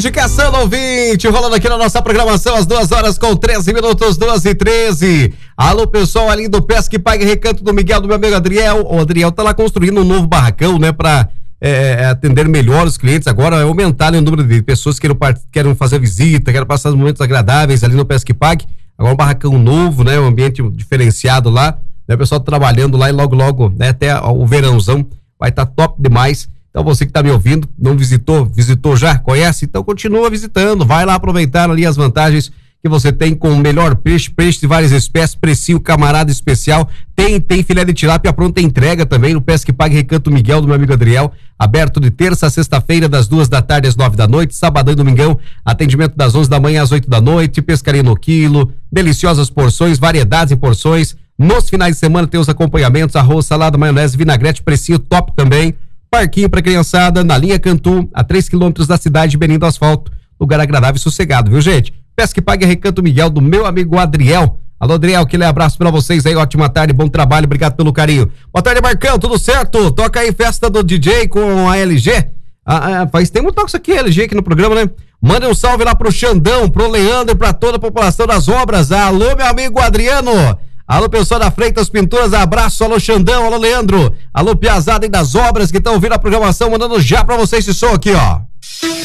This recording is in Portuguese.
Indicação do ouvinte, rolando aqui na nossa programação às 2h13, 2h13. Alô, pessoal ali do Pesca e Pague Recanto do Miguel, do meu amigo Adriel. O Adriel tá lá construindo um novo barracão, né, pra atender melhor os clientes. Agora aumentar, né, o número de pessoas que querem fazer visita, querem passar momentos agradáveis ali no Pesca e Pague. Agora um barracão novo, né, um ambiente diferenciado lá, né, o pessoal trabalhando lá e logo, né, até o verãozão vai estar top demais. Então você que tá me ouvindo, não visitou já, conhece? Então continua visitando, vai lá aproveitar ali as vantagens que você tem com o melhor peixe de várias espécies, precinho camarada especial, tem filé de tilápia pronta entrega também no Pesca e Pague Recanto Miguel, do meu amigo Adriel, aberto de terça a sexta-feira das 2h às 9h, sabadão e domingão, atendimento das 11 da manhã às 8h, pescaria no quilo, deliciosas porções, variedades em porções, nos finais de semana tem os acompanhamentos, arroz, salada, maionese, vinagrete, precinho top também. Parquinho para criançada, na linha Cantu, a 3 quilômetros da cidade de Benim do Asfalto. Lugar agradável e sossegado, viu, gente? Pesca e Pague Recanto Miguel, do meu amigo Adriel. Alô, Adriel, aquele abraço pra vocês aí, ótima tarde, bom trabalho, obrigado pelo carinho. Boa tarde, Marcão, tudo certo? Toca aí festa do DJ com a LG. Faz tempo que toca isso aqui, LG, aqui no programa, né? Manda um salve lá pro Xandão, pro Leandro e pra toda a população das obras. Alô, meu amigo Adriano. Alô, pessoal da Freitas Pinturas, abraço, alô, Xandão, alô, Leandro, alô, piazada aí das obras que estão ouvindo a programação, mandando já pra vocês esse som aqui, ó.